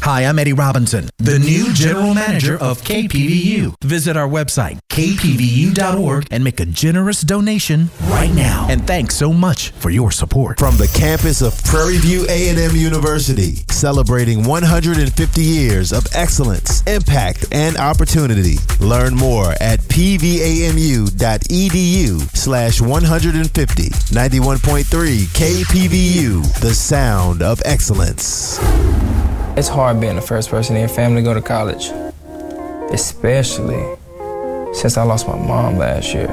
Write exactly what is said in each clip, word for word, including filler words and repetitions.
Hi, I'm Eddie Robinson, the new general manager of K P V U. Visit our website, k p v u dot org, and make a generous donation right now. And thanks so much for your support. From the campus of Prairie View A and M University, celebrating one hundred fifty years of excellence, impact, and opportunity. Learn more at pvamu.edu slash 150. ninety-one point three K P V U, the sound of excellence. It's hard being the first person in your family to go to college, especially since I lost my mom last year.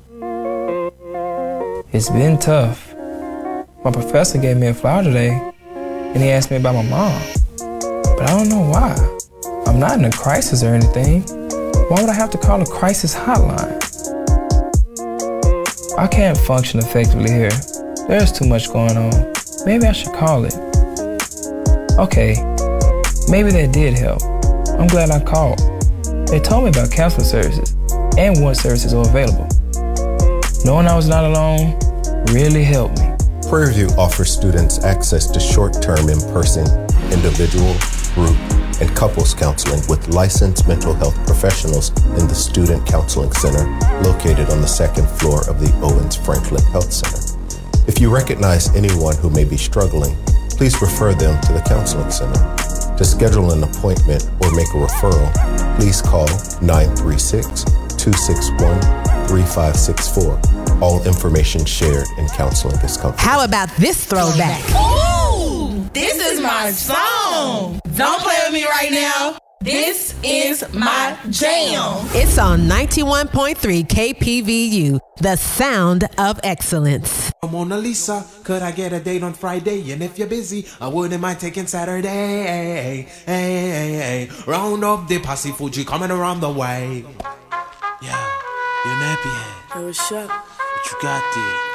It's been tough. My professor gave me a flower today, and he asked me about my mom, but I don't know why. I'm not in a crisis or anything. Why would I have to call a crisis hotline? I can't function effectively here. There's too much going on. Maybe I should call it. Okay, maybe that did help. I'm glad I called. They told me about counseling services and what services are available. Knowing I was not alone really helped me. Prairie View offers students access to short-term in-person, individual, group, and couples counseling with licensed mental health professionals in the Student Counseling Center located on the second floor of the Owens Franklin Health Center. If you recognize anyone who may be struggling, please refer them to the Counseling Center. To schedule an appointment or make a referral, please call nine three six, two six one, three five six four. All information shared in counseling is confidential. How about this throwback? Ooh, this is my song. Don't play with me right now. This is my jam. It's on ninety-one point three K P V U, the sound of excellence. Mona Lisa, could I get a date on Friday? And if you're busy, I wouldn't mind taking Saturday. Hey, hey, hey. Round up the posse Fuji coming around the way. Yeah, you're nappy head. Oh, what's up? What you got there?